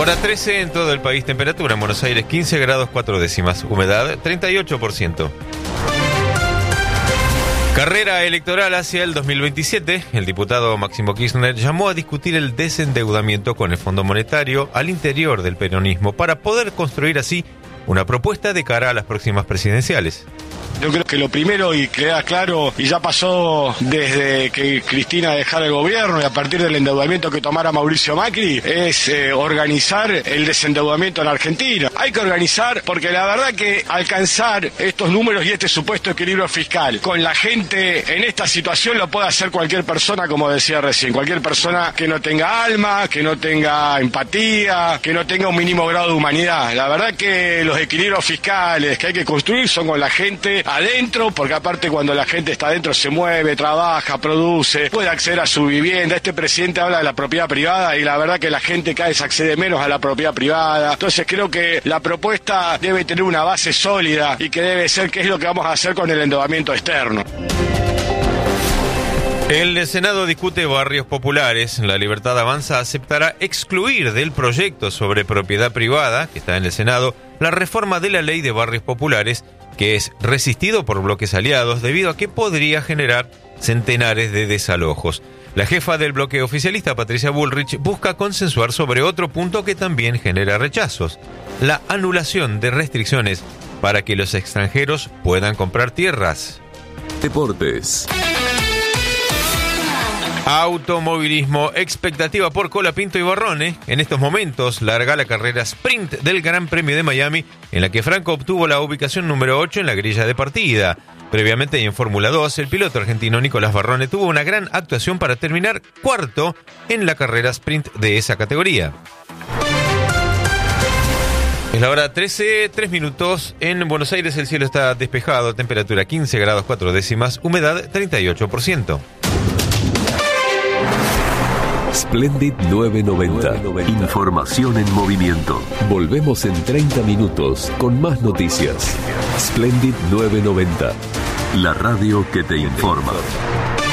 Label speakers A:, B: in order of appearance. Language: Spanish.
A: hora 13 en todo el país. Temperatura en Buenos Aires 15 grados 4 décimas. Humedad 38%. Carrera electoral hacia el 2027. El diputado Máximo Kirchner llamó a discutir el desendeudamiento con el Fondo Monetario al interior del peronismo para poder construir así una propuesta de cara a las próximas presidenciales.
B: Yo creo que lo primero, y queda claro, y ya pasó desde que Cristina dejara el gobierno y a partir del endeudamiento que tomara Mauricio Macri, es organizar el desendeudamiento en Argentina. Hay que organizar porque la verdad que alcanzar estos números y este supuesto equilibrio fiscal con la gente en esta situación lo puede hacer cualquier persona, como decía recién, cualquier persona que no tenga alma, que no tenga empatía, que no tenga un mínimo grado de humanidad. La verdad que los equilibrios fiscales que hay que construir son con la gente adentro, porque aparte cuando la gente está adentro se mueve, trabaja, produce, puede acceder a su vivienda. Este presidente habla de la propiedad privada y la verdad que la gente cada vez accede menos a la propiedad privada. Entonces creo que la propuesta debe tener una base sólida y que debe ser qué es lo que vamos a hacer con el endeudamiento externo.
A: El Senado discute barrios populares. La Libertad Avanza aceptará excluir del proyecto sobre propiedad privada, que está en el Senado, la reforma de la ley de barrios populares, que es resistido por bloques aliados debido a que podría generar centenares de desalojos. La jefa del bloque oficialista, Patricia Bullrich, busca consensuar sobre otro punto que también genera rechazos: la anulación de restricciones para que los extranjeros puedan comprar tierras.
C: Deportes.
A: Automovilismo, expectativa por Colapinto y Barrone. En estos momentos larga la carrera sprint del Gran Premio de Miami, en la que Franco obtuvo la ubicación número 8 en la grilla de partida. Previamente y en Fórmula 2, el piloto argentino Nicolás Barrone tuvo una gran actuación para terminar cuarto en la carrera sprint de esa categoría. Es la hora 13, 3 minutos. En Buenos Aires el cielo está despejado, temperatura 15 grados 4 décimas, humedad 38%.
C: Splendid 990. Información en movimiento. Volvemos en 30 minutos con más noticias. Splendid 990. La radio que te informa.